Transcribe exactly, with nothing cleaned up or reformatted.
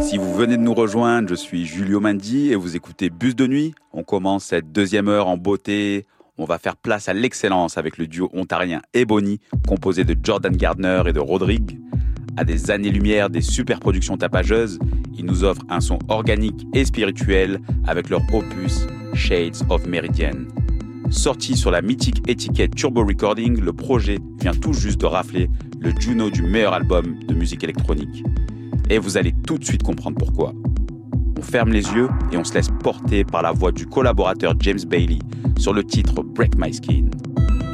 Si vous venez de nous rejoindre, je suis Julio Mandi et vous écoutez Bus de nuit. On commence cette deuxième heure en beauté. On va faire place à l'excellence avec le duo ontarien Ebony, composé de Jordan Gardner et de Rodrigue. À des années-lumière des super-productions tapageuses, ils nous offrent un son organique et spirituel avec leur opus Shades of Meridian. Sorti sur la mythique étiquette Turbo Recording, le projet vient tout juste de rafler le Juno du meilleur album de musique électronique. Et vous allez tout de suite comprendre pourquoi. On ferme les yeux et on se laisse porter par la voix du collaborateur James Bailey sur le titre Break My Skin.